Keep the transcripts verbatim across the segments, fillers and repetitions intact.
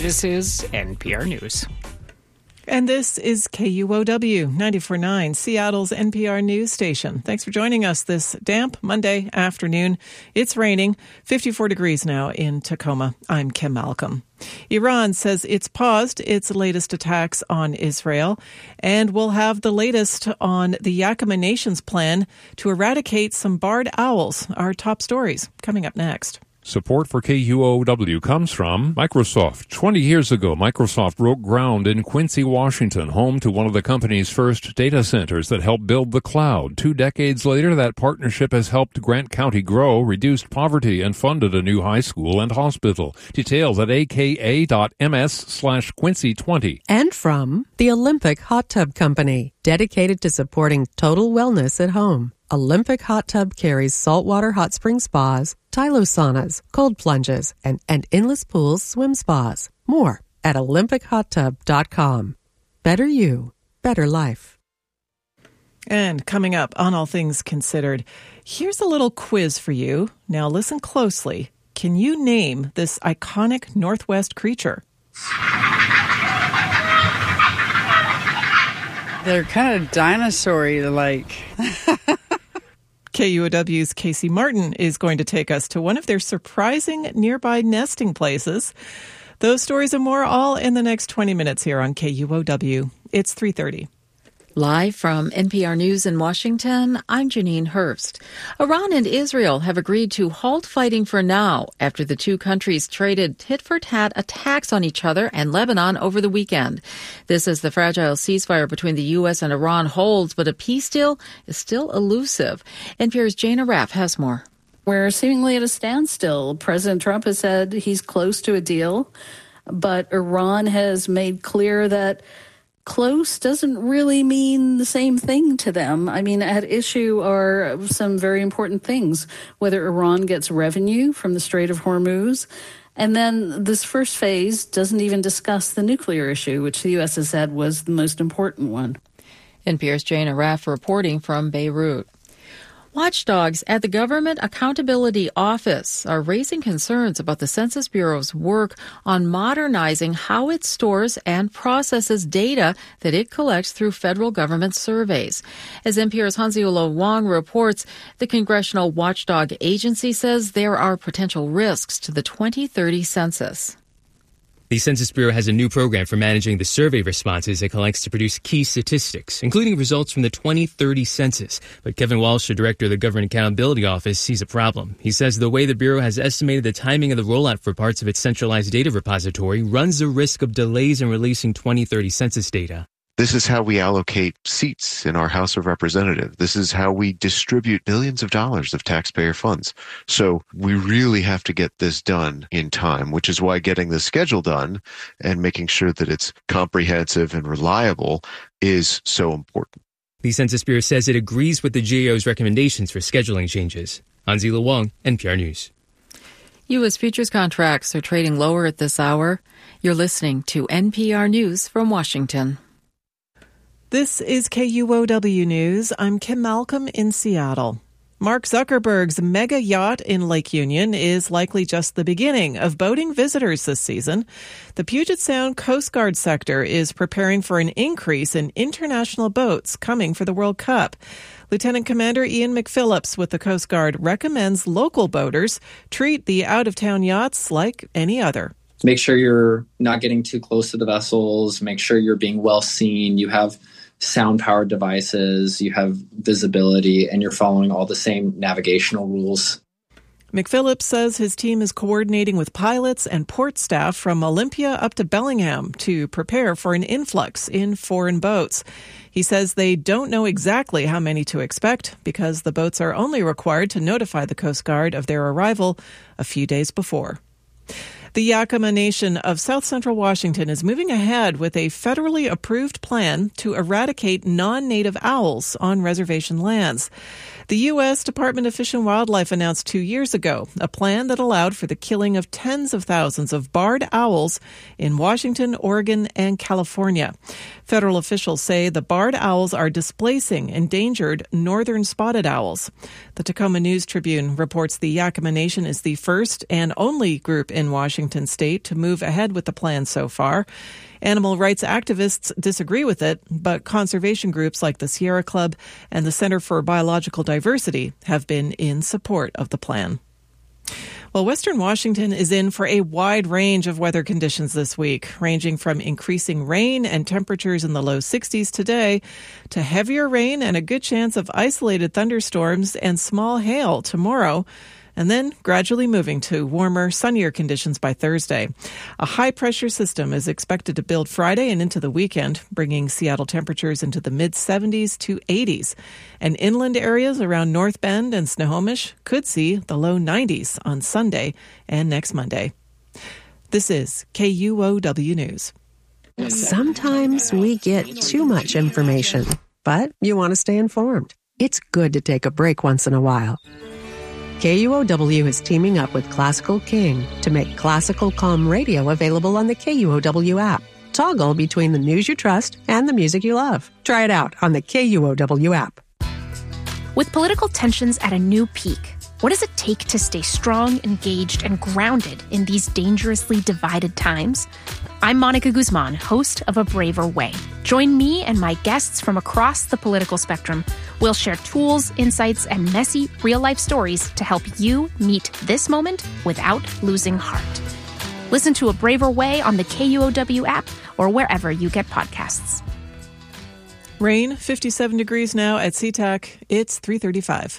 This is N P R News. And this is K U O W ninety-four point nine, Seattle's N P R news station. Thanks for joining us this damp Monday afternoon. It's raining, fifty-four degrees now in Tacoma. I'm Kim Malcolm. Iran says it's paused its latest attacks on Israel, and we'll have the latest on the Yakima Nation's plan to eradicate some barred owls. Our top stories coming up next. Support for K U O W comes from Microsoft. Twenty years ago, Microsoft broke ground in Quincy, Washington, home to one of the company's first data centers that helped build the cloud. Two decades later, that partnership has helped Grant County grow, reduced poverty, and funded a new high school and hospital. Details at aka.ms slash Quincy twenty. And from the Olympic Hot Tub Company, dedicated to supporting total wellness at home. Olympic Hot Tub carries saltwater hot spring spas, Tylo saunas, cold plunges, and, and endless pools swim spas. More at olympic hot tub dot com. Better you, better life. And coming up on All Things Considered, here's a little quiz for you. Now listen closely. Can you name this iconic Northwest creature? They're kind of dinosaur-y like. K U O W's Casey Martin is going to take us to one of their surprising nearby nesting places. Those stories and more all in the next twenty minutes here on K U O W. It's three thirty. Live from N P R News in Washington, I'm Janine Hurst. Iran and Israel have agreed to halt fighting for now after the two countries traded tit-for-tat attacks on each other and Lebanon over the weekend. This is the fragile ceasefire between the U S and Iran holds, but a peace deal is still elusive. N P R's Jane Arraf has more. We're seemingly at a standstill. President Trump has said he's close to a deal, but Iran has made clear that close doesn't really mean the same thing to them. I mean, at issue are some very important things, whether Iran gets revenue from the Strait of Hormuz. And then this first phase doesn't even discuss the nuclear issue, which the U S has said was the most important one. N P R's Jane Arraf reporting from Beirut. Watchdogs at the Government Accountability Office are raising concerns about the Census Bureau's work on modernizing how it stores and processes data that it collects through federal government surveys. As N P R's Hansiula Wong reports, the Congressional Watchdog Agency says there are potential risks to the twenty thirty census. The Census Bureau has a new program for managing the survey responses it collects to produce key statistics, including results from the twenty thirty census. But Kevin Walsh, the director of the Government Accountability Office, sees a problem. He says the way the Bureau has estimated the timing of the rollout for parts of its centralized data repository runs the risk of delays in releasing twenty thirty census data. This is how we allocate seats in our House of Representatives. This is how we distribute billions of dollars of taxpayer funds. So we really have to get this done in time, which is why getting the schedule done and making sure that it's comprehensive and reliable is so important. The Census Bureau says it agrees with the G A O's recommendations for scheduling changes. Hansiula Wong, N P R News. U S futures contracts are trading lower at this hour. You're listening to N P R News from Washington. This is K U O W News. I'm Kim Malcolm in Seattle. Mark Zuckerberg's mega yacht in Lake Union is likely just the beginning of boating visitors this season. The Puget Sound Coast Guard sector is preparing for an increase in international boats coming for the World Cup. Lieutenant Commander Ian McPhillips with the Coast Guard recommends local boaters treat the out-of-town yachts like any other. Make sure you're not getting too close to the vessels. Make sure you're being well seen. You have sound-powered devices, you have visibility, and you're following all the same navigational rules. McPhillips says his team is coordinating with pilots and port staff from Olympia up to Bellingham to prepare for an influx in foreign boats. He says they don't know exactly how many to expect because the boats are only required to notify the Coast Guard of their arrival a few days before. The Yakima Nation of South Central Washington is moving ahead with a federally approved plan to eradicate non-native owls on reservation lands. The U S Department of Fish and Wildlife announced two years ago a plan that allowed for the killing of tens of thousands of barred owls in Washington, Oregon, and California. Federal officials say the barred owls are displacing endangered northern spotted owls. The Tacoma News Tribune reports the Yakima Nation is the first and only group in Washington Washington state to move ahead with the plan so far. Animal rights activists disagree with it, but conservation groups like the Sierra Club and the Center for Biological Diversity have been in support of the plan. Well, Western Washington is in for a wide range of weather conditions this week, ranging from increasing rain and temperatures in the low sixties today to heavier rain and a good chance of isolated thunderstorms and small hail tomorrow, and then gradually moving to warmer, sunnier conditions by Thursday. A high-pressure system is expected to build Friday and into the weekend, bringing Seattle temperatures into the mid-seventies to eighties. And inland areas around North Bend and Snohomish could see the low nineties on Sunday and next Monday. This is K U O W News. Sometimes we get too much information, but you want to stay informed. It's good to take a break once in a while. K U O W is teaming up with Classical King to make Classical Calm Radio available on the K U O W app. Toggle between the news you trust and the music you love. Try it out on the K U O W app. With political tensions at a new peak, what does it take to stay strong, engaged, and grounded in these dangerously divided times? I'm Monica Guzman, host of A Braver Way. Join me and my guests from across the political spectrum. We'll share tools, insights, and messy, real-life stories to help you meet this moment without losing heart. Listen to A Braver Way on the K U O W app or wherever you get podcasts. Rain, fifty-seven degrees now at SeaTac. It's three thirty-five.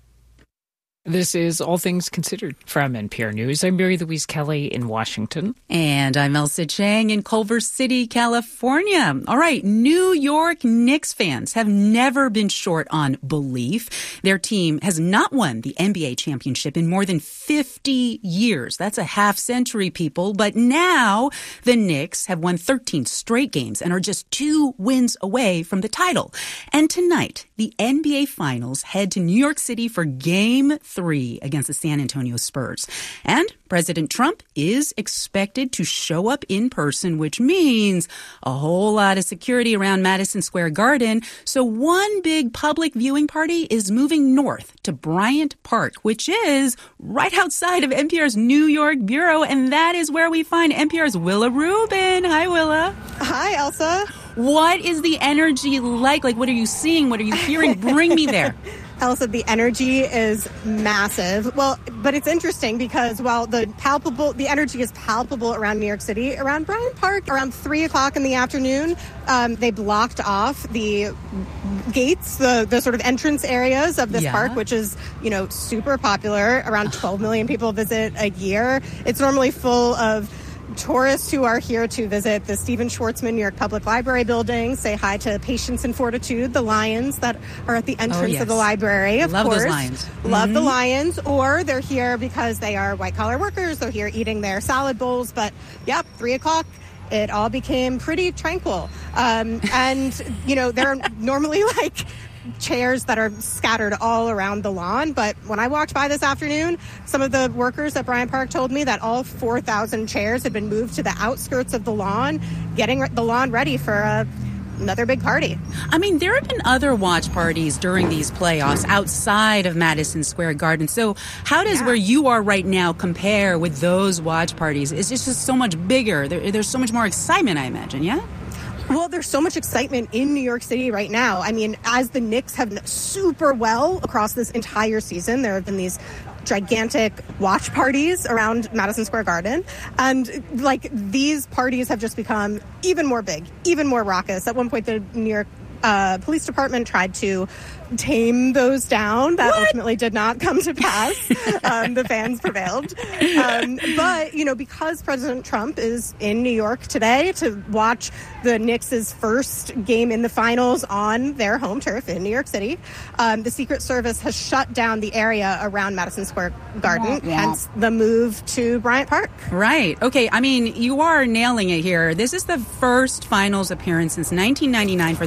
This is All Things Considered from N P R News. I'm Mary Louise Kelly in Washington. And I'm Elsa Chang in Culver City, California. All right, New York Knicks fans have never been short on belief. Their team has not won the N B A championship in more than fifty years. That's a half century, people. But now the Knicks have won thirteen straight games and are just two wins away from the title. And tonight, the N B A Finals head to New York City for Game three against the San Antonio Spurs. And President Trump is expected to show up in person, which means a whole lot of security around Madison Square Garden. So one big public viewing party is moving north to Bryant Park, which is right outside of N P R's New York bureau. And that is where we find N P R's Willa Rubin. Hi, Willa. Hi, Elsa. What is the energy like? Like, what are you seeing? What are you hearing? Bring me there. Elsa, the energy is massive. Well, but it's interesting because while the palpable, the energy is palpable around New York City, around Bryant Park, around three o'clock in the afternoon, um, they blocked off the gates, the, the sort of entrance areas of this yeah. park, which is, you know, super popular. Around twelve million people visit a year. It's normally full of tourists who are here to visit the Stephen Schwarzman New York Public Library building, say hi to Patience and Fortitude, the lions that are at the entrance oh, yes. of the library, of Love course. Love those lions. Love mm-hmm. the lions. Or they're here because they are white-collar workers. They're here eating their salad bowls. But, yep, three o'clock. It all became pretty tranquil. Um, and, you know, there are normally, like, chairs that are scattered all around the lawn. But when I walked by this afternoon, some of the workers at Bryant Park told me that all four thousand chairs had been moved to the outskirts of the lawn, getting the lawn ready for a another big party. I mean, there have been other watch parties during these playoffs outside of Madison Square Garden. So how does yeah. where you are right now compare with those watch parties? It's just so much bigger. There, there's so much more excitement, I imagine, yeah? Well, there's so much excitement in New York City right now. I mean, as the Knicks have done super well across this entire season, there have been these gigantic watch parties around Madison Square Garden. And, like, these parties have just become even more big, even more raucous. At one point, the New York uh, Police Department tried to tame those down. That what? ultimately did not come to pass. um, the fans prevailed. Um, but, you know, because President Trump is in New York today to watch the Knicks' first game in the finals on their home turf in New York City, um, the Secret Service has shut down the area around Madison Square Garden, yeah. hence the move to Bryant Park. Right. Okay. I mean, you are nailing it here. This is the first finals appearance since nineteen ninety-nine for the Knicks.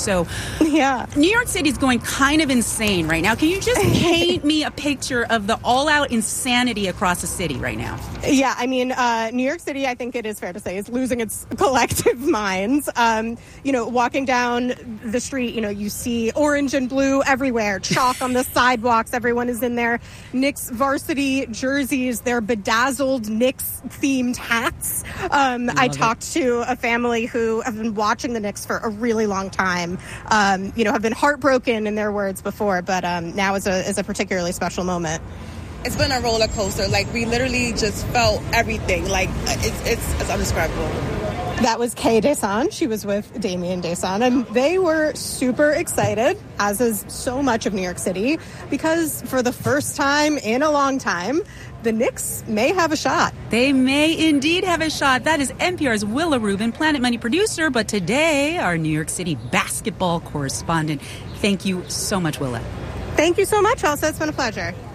So, yeah, New York City is going kind of insane right now. Can you just paint me a picture of the all-out insanity across the city right now? Yeah, I mean, uh, New York City, I think it is fair to say, is losing its collective minds. Um, you know, walking down the street, you know, you see orange and blue everywhere, chalk on the sidewalks. Everyone is in their Knicks varsity jerseys, their bedazzled Knicks-themed hats. Um, I talked it. to a family who have been watching the Knicks for a really long time, um, you know, have been heartbroken in their words before, but um, now is a, is a particularly special moment. It's been a roller coaster. Like, we literally just felt everything. Like, it's it's, it's undescribable. That was Kay Desan. She was with Damian Desan, and they were super excited, as is so much of New York City, because for the first time in a long time, the Knicks may have a shot. They may indeed have a shot. That is N P R's Willa Rubin, Planet Money producer, but today, our New York City basketball correspondent. Thank you so much, Willa. Thank you so much, Elsa. It's been a pleasure.